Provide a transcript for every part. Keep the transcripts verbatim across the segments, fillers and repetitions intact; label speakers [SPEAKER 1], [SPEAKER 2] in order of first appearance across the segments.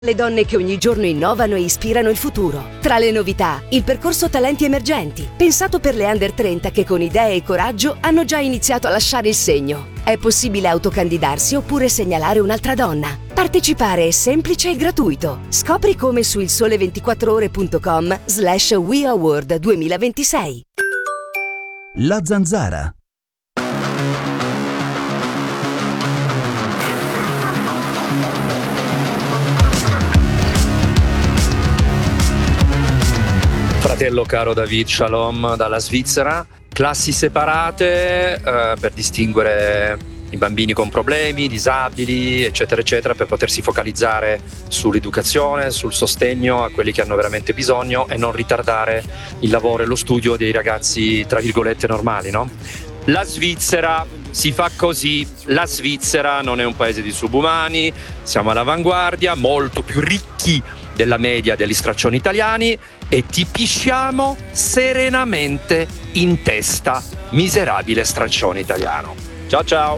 [SPEAKER 1] Le donne che ogni giorno innovano e ispirano il futuro. Tra le novità, il percorso Talenti Emergenti, pensato per le under trenta che con idee e coraggio hanno già iniziato a lasciare il segno. È possibile autocandidarsi oppure segnalare un'altra donna. Partecipare è semplice e gratuito. Scopri come su il sole ventiquattro ore punto com slash We Award duemilaventisei.
[SPEAKER 2] La Zanzara.
[SPEAKER 3] Fratello caro David, shalom dalla Svizzera. Classi separate eh, per distinguere i bambini con problemi, disabili, eccetera, eccetera, per potersi focalizzare sull'educazione, sul sostegno a quelli che hanno veramente bisogno e non ritardare il lavoro e lo studio dei ragazzi, tra virgolette, normali, no? La Svizzera si fa così, la Svizzera non è un paese di subumani, siamo all'avanguardia, molto più ricchi della media degli straccioni italiani e ti pisciamo serenamente in testa, miserabile straccione italiano. Ciao ciao!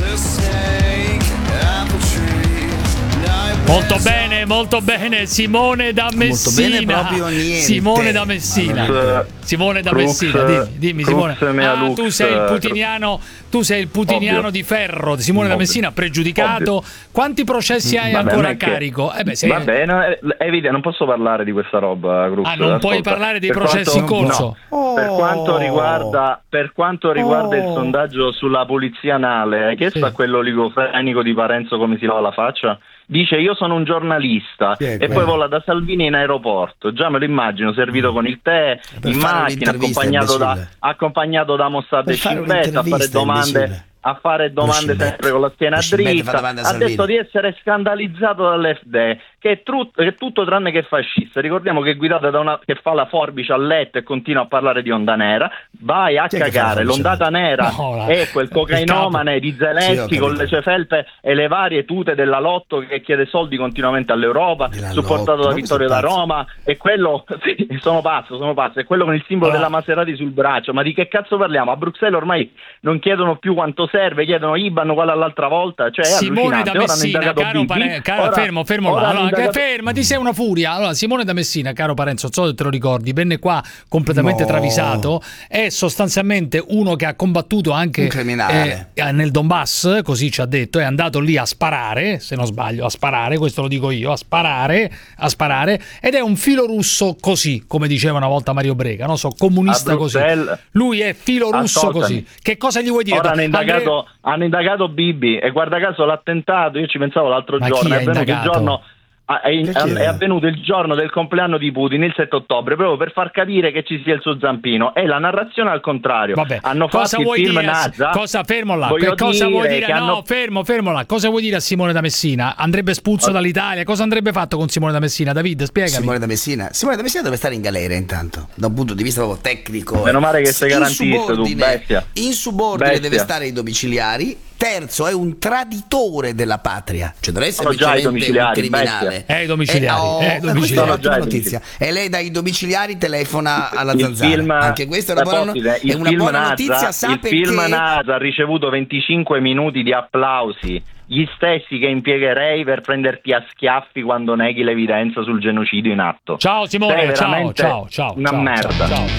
[SPEAKER 4] Molto bene, molto bene, Simone da Messina.
[SPEAKER 2] Molto bene, proprio niente.
[SPEAKER 4] Simone da Messina.
[SPEAKER 5] Cruz,
[SPEAKER 4] Simone da
[SPEAKER 5] Cruz,
[SPEAKER 4] Messina, dimmi, dimmi
[SPEAKER 5] Cruz,
[SPEAKER 4] Simone. Ah,
[SPEAKER 5] Lux,
[SPEAKER 4] tu sei il putiniano, tu sei il putiniano
[SPEAKER 5] ovvio.
[SPEAKER 4] di ferro, Simone
[SPEAKER 5] Ovvio.
[SPEAKER 4] da Messina, pregiudicato.
[SPEAKER 5] Ovvio.
[SPEAKER 4] Quanti processi hai
[SPEAKER 5] Vabbè,
[SPEAKER 4] ancora
[SPEAKER 5] non
[SPEAKER 4] a
[SPEAKER 5] è che-
[SPEAKER 4] carico? Eh beh, sei...
[SPEAKER 5] Va bene, è evidente, non posso parlare di questa roba, Cruz.
[SPEAKER 4] Ah, non
[SPEAKER 5] Ascolta,
[SPEAKER 4] puoi parlare dei
[SPEAKER 5] per
[SPEAKER 4] processi
[SPEAKER 5] quanto-
[SPEAKER 4] in corso?
[SPEAKER 5] no. Per quanto riguarda, per quanto riguarda
[SPEAKER 4] Oh.
[SPEAKER 5] il sondaggio sulla polizia anale, hai chiesto
[SPEAKER 4] Sì.
[SPEAKER 5] a quello oligofrenico di Parenzo come si lava la faccia? Dice io sono un giornalista
[SPEAKER 2] Chi è
[SPEAKER 5] e
[SPEAKER 2] quello?
[SPEAKER 5] poi vola da Salvini in aeroporto. Già me lo immagino servito con il tè,
[SPEAKER 2] Per
[SPEAKER 5] in
[SPEAKER 2] fare
[SPEAKER 5] macchina,
[SPEAKER 2] un'intervista,
[SPEAKER 5] accompagnato da,
[SPEAKER 2] imbecille.
[SPEAKER 5] accompagnato da Mossad
[SPEAKER 2] Per
[SPEAKER 5] e
[SPEAKER 2] fare
[SPEAKER 5] Scimbetta, a fare
[SPEAKER 2] un'intervista,
[SPEAKER 5] domande,
[SPEAKER 2] imbecille.
[SPEAKER 5] a fare domande
[SPEAKER 2] Scimbetta.
[SPEAKER 5] sempre con la schiena
[SPEAKER 2] Lo Scimbetta fa
[SPEAKER 5] dritta.
[SPEAKER 2] domande a
[SPEAKER 5] Ha
[SPEAKER 2] Salvini.
[SPEAKER 5] detto di essere scandalizzato dall'F D E, che è, tru- che è tutto tranne che fascista. Ricordiamo che è guidata da una che fa la forbice a letto e continua a parlare di onda nera. Vai a
[SPEAKER 2] Chi è che fa la
[SPEAKER 5] cagare,
[SPEAKER 2] forbice?
[SPEAKER 5] l'ondata nera
[SPEAKER 4] No, la-
[SPEAKER 5] è quel cocainomane di
[SPEAKER 2] Sì, ho
[SPEAKER 5] Zelensky con
[SPEAKER 2] capito.
[SPEAKER 5] le sue felpe e le varie tute della Lotto che chiede soldi continuamente all'Europa,
[SPEAKER 2] Della
[SPEAKER 5] supportato
[SPEAKER 2] Lotto,
[SPEAKER 5] da
[SPEAKER 2] ma
[SPEAKER 5] Vittorio da
[SPEAKER 2] questo è pazzo.
[SPEAKER 5] Roma, e quello sì, sono pazzo, sono pazzo, è quello con il simbolo
[SPEAKER 4] Allora-
[SPEAKER 5] della Maserati sul braccio. Ma di che cazzo parliamo? A Bruxelles ormai non chiedono più quanto serve, chiedono I B A N uguale all'altra volta, cioè è
[SPEAKER 4] Simone
[SPEAKER 5] allucinante.
[SPEAKER 4] da
[SPEAKER 5] Ora hanno
[SPEAKER 4] Messina,
[SPEAKER 5] indagato
[SPEAKER 4] caro
[SPEAKER 5] Bibi,
[SPEAKER 4] Parenzo, caro,
[SPEAKER 5] ora-
[SPEAKER 4] fermo, fermo
[SPEAKER 5] ora
[SPEAKER 4] là,
[SPEAKER 5] hanno
[SPEAKER 4] allora, che
[SPEAKER 5] indagato-
[SPEAKER 4] ferma, ti sei una furia. Allora, Simone da Messina, caro Parenzo, so che te lo ricordi, venne qua completamente
[SPEAKER 2] No.
[SPEAKER 4] travisato, è sostanzialmente uno che ha combattuto anche
[SPEAKER 2] Un criminale.
[SPEAKER 4] eh, nel Donbass, così ci ha detto, è andato lì a sparare, se non sbaglio, a sparare, questo lo dico io, a sparare, a sparare, ed è un filo russo così, come diceva una volta Mario Brega, non so, comunista
[SPEAKER 5] A
[SPEAKER 4] così.
[SPEAKER 5] Bruxelles-
[SPEAKER 4] Lui è filo russo
[SPEAKER 5] Ascoltami.
[SPEAKER 4] così. Che cosa gli vuoi dire?
[SPEAKER 5] Ora hanno
[SPEAKER 4] Andrea-
[SPEAKER 5] indagato, hanno indagato Bibi e guarda caso l'attentato, io ci pensavo l'altro
[SPEAKER 4] Ma chi
[SPEAKER 5] giorno,
[SPEAKER 4] ha
[SPEAKER 5] è avvenuto il
[SPEAKER 4] indagato?
[SPEAKER 5] giorno ah, è,
[SPEAKER 2] Che chi
[SPEAKER 5] è
[SPEAKER 2] è?
[SPEAKER 5] avvenuto il giorno del compleanno di Putin, il sette ottobre, proprio per far capire che ci sia il suo zampino. E la narrazione al contrario.
[SPEAKER 4] Vabbè,
[SPEAKER 5] Hanno
[SPEAKER 4] cosa
[SPEAKER 5] fatto il
[SPEAKER 4] vuoi
[SPEAKER 5] film
[SPEAKER 4] dire?
[SPEAKER 5] Nazza.
[SPEAKER 4] Cosa fermo là?
[SPEAKER 5] Voglio
[SPEAKER 4] Che cosa vuoi dire?
[SPEAKER 5] che
[SPEAKER 4] No,
[SPEAKER 5] hanno-
[SPEAKER 4] fermo, fermo là. Cosa vuoi dire a Simone da Messina? Andrebbe espulso
[SPEAKER 5] Oh.
[SPEAKER 4] dall'Italia? Cosa andrebbe fatto con Simone da Messina? David, spiegami.
[SPEAKER 2] Simone da Messina. Simone da Messina deve stare in galera intanto, da un punto di vista proprio tecnico.
[SPEAKER 5] Meno male che sei
[SPEAKER 2] In
[SPEAKER 5] garantista, tu,
[SPEAKER 2] subordine-
[SPEAKER 5] bestia.
[SPEAKER 2] In subordine
[SPEAKER 5] Bestia.
[SPEAKER 2] deve stare ai domiciliari. Terzo, è un traditore della patria. Cioè non è
[SPEAKER 5] Sono già ai
[SPEAKER 2] semplicemente un
[SPEAKER 5] domiciliari,
[SPEAKER 2] criminale.
[SPEAKER 5] bestia.
[SPEAKER 4] Eh, ai domiciliari,
[SPEAKER 2] Eh, oh,
[SPEAKER 4] eh, ai
[SPEAKER 2] eh, questa è
[SPEAKER 4] domiciliari.
[SPEAKER 2] un'ottima
[SPEAKER 5] Sono già ai
[SPEAKER 2] notizia. E lei dai domiciliari telefona alla
[SPEAKER 5] Il
[SPEAKER 2] Zanzara.
[SPEAKER 5] film,
[SPEAKER 2] Anche questa è una buona,
[SPEAKER 5] Apostite,
[SPEAKER 2] è
[SPEAKER 5] il
[SPEAKER 2] una
[SPEAKER 5] film
[SPEAKER 2] buona
[SPEAKER 5] Nazza-
[SPEAKER 2] notizia. Sa
[SPEAKER 5] il
[SPEAKER 2] perché
[SPEAKER 5] film Nazza ha ricevuto venticinque minuti di applausi, gli stessi che impiegherei per prenderti a schiaffi quando neghi l'evidenza sul genocidio in atto.
[SPEAKER 4] Ciao Simone,
[SPEAKER 5] Sei
[SPEAKER 4] ciao,
[SPEAKER 5] veramente
[SPEAKER 4] ciao, ciao.
[SPEAKER 5] una
[SPEAKER 4] ciao,
[SPEAKER 5] merda.
[SPEAKER 4] ciao, ciao.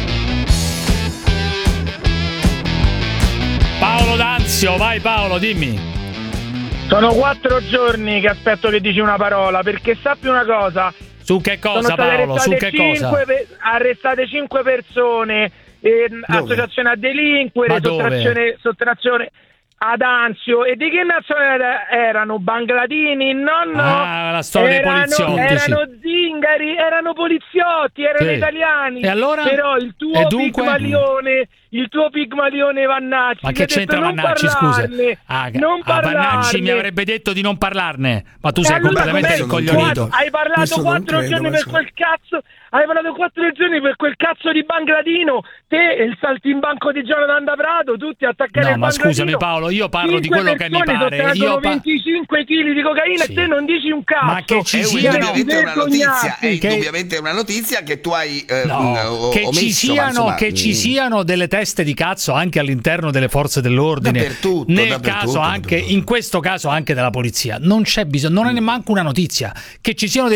[SPEAKER 4] Paolo D'Anzio, vai Paolo, dimmi.
[SPEAKER 6] Sono quattro giorni che aspetto che dici una parola, perché sappi una cosa.
[SPEAKER 4] Su che cosa,
[SPEAKER 6] Sono state
[SPEAKER 4] Paolo? Su
[SPEAKER 6] arrestate
[SPEAKER 4] che cosa?
[SPEAKER 6] cinque pe- arrestate cinque persone, ehm, associazione a delinquere,
[SPEAKER 4] Ma dove?
[SPEAKER 6] sottrazione, sottrazione ad Anzio. E di che nazionalità erano? Bangladini? No, no.
[SPEAKER 4] Ah, la storia dei
[SPEAKER 6] erano,
[SPEAKER 4] poliziotti,
[SPEAKER 6] erano
[SPEAKER 4] sì.
[SPEAKER 6] zingari, erano poliziotti, erano
[SPEAKER 4] Sì.
[SPEAKER 6] italiani.
[SPEAKER 4] E allora?
[SPEAKER 6] Però il
[SPEAKER 4] E
[SPEAKER 6] tuo
[SPEAKER 4] dunque?
[SPEAKER 6] Pigmalione, il tuo Pigmalione Vannacci.
[SPEAKER 4] Ma
[SPEAKER 6] mi
[SPEAKER 4] che
[SPEAKER 6] ha detto
[SPEAKER 4] c'entra
[SPEAKER 6] non
[SPEAKER 4] Vannacci, scusa?
[SPEAKER 6] parlarne,
[SPEAKER 4] Ah,
[SPEAKER 6] non
[SPEAKER 4] ah, Vannacci
[SPEAKER 6] parlarne.
[SPEAKER 4] mi avrebbe detto di non parlarne, ma tu
[SPEAKER 6] E
[SPEAKER 4] sei
[SPEAKER 6] allora
[SPEAKER 4] completamente
[SPEAKER 6] com'è?
[SPEAKER 4] incoglionito.
[SPEAKER 6] Hai parlato
[SPEAKER 2] Questo non
[SPEAKER 6] quattro
[SPEAKER 2] credo,
[SPEAKER 6] giorni per
[SPEAKER 2] questo-
[SPEAKER 6] quel cazzo, hai parlato quattro giorni per quel cazzo di Bangladino, te e il saltimbanco di Jonathan da Prato, tutti attaccati
[SPEAKER 4] No,
[SPEAKER 6] al
[SPEAKER 4] ma
[SPEAKER 6] Bangladino.
[SPEAKER 4] scusami Paolo, io parlo di quello che mi pare.
[SPEAKER 6] Io
[SPEAKER 4] pa-
[SPEAKER 6] venticinque chili di cocaina
[SPEAKER 4] Sì.
[SPEAKER 6] e te non dici un cazzo.
[SPEAKER 4] Ma che ci
[SPEAKER 2] È
[SPEAKER 4] siano-
[SPEAKER 2] indubbiamente una notizia, è
[SPEAKER 4] Che-
[SPEAKER 2] indubbiamente una notizia che tu hai eh,
[SPEAKER 4] No,
[SPEAKER 2] o-
[SPEAKER 4] che,
[SPEAKER 2] omesso,
[SPEAKER 4] ci
[SPEAKER 2] ma
[SPEAKER 4] siano,
[SPEAKER 2] insomma,
[SPEAKER 4] che ci
[SPEAKER 2] mm,
[SPEAKER 4] siano delle teste di cazzo anche all'interno delle forze dell'ordine,
[SPEAKER 2] Dappertutto,
[SPEAKER 4] nel
[SPEAKER 2] dappertutto,
[SPEAKER 4] caso anche,
[SPEAKER 2] dappertutto.
[SPEAKER 4] in questo caso anche della polizia. Non c'è bisogno, non è neanche una notizia che ci siano dei